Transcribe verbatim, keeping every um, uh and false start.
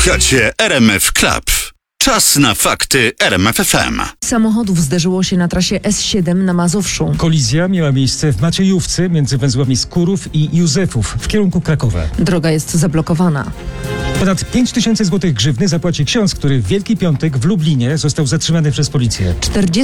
Słuchacie R M F Club. Czas na fakty R M F F M. Samochodów zderzyło się na trasie S siedem na Mazowszu. Kolizja miała miejsce w Maciejówce między węzłami Skurów i Józefów w kierunku Krakowa. Droga jest zablokowana. Ponad pięć tysięcy złotych grzywny zapłaci ksiądz, który w Wielki Piątek w Lublinie został zatrzymany przez policję.